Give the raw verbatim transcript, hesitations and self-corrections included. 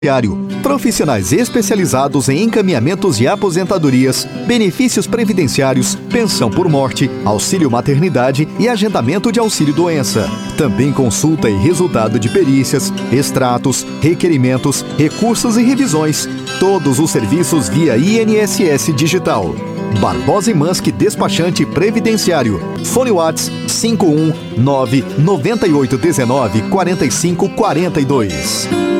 Profissionais especializados em encaminhamentos de aposentadorias, benefícios previdenciários, pensão por morte, auxílio maternidade e agendamento de auxílio-doença. Também consulta e resultado de perícias, extratos, requerimentos, recursos e revisões. Todos os serviços via I N S S Digital. Barbosa e Manski Despachante Previdenciário. Fone Whats cinco um nove nove oito um nove quatro cinco quatro dois.